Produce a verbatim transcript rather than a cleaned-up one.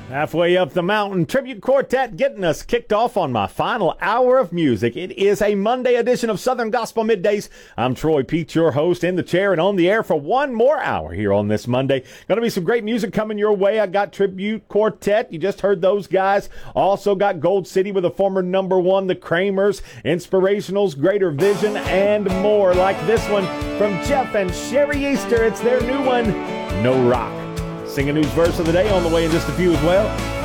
Halfway up the mountain, Tribute Quartet getting us kicked off on my final hour of music. It is a Monday edition of Southern Gospel Middays. I'm Troy Peach, your host, in the chair and on the air for one more hour here on this Monday. Going to be some great music coming your way. I got Tribute Quartet. You just heard those guys. Also got Gold City with a former number one, the Kramers, Inspirationals, Greater Vision, and more. Like this one from Jeff and Sherry Easter. It's their new one, No Rock. Singing news verse of the day on the way in just a few as well.